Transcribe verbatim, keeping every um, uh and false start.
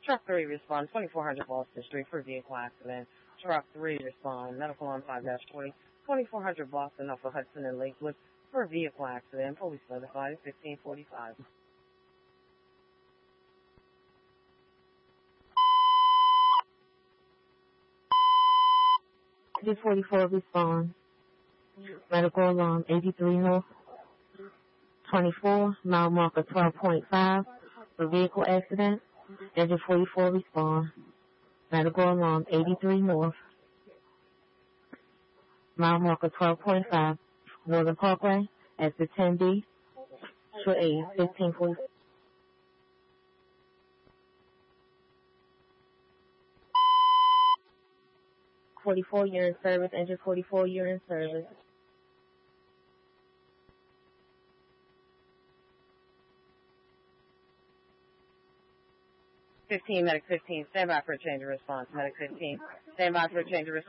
Truck three respond, twenty-four hundred Boston Street for vehicle accident. Truck three respond, medical on five dash forty, twenty-four hundred Boston off of Hudson and Lakewood for a vehicle accident. Police notified at fifteen forty-five. two forty-four respond. Medical alarm eighty-three North twenty-four, mile marker twelve point five for vehicle accident. Engine forty-four respond. Medical alarm eighty-three North, mile marker twelve point five, Northern Parkway, exit ten B, for A, fifteen forty. forty-four year in service, engine forty-four year in service. fifteen, Medic fifteen, stand by for a change of response. Medic fifteen, stand by for a change of response.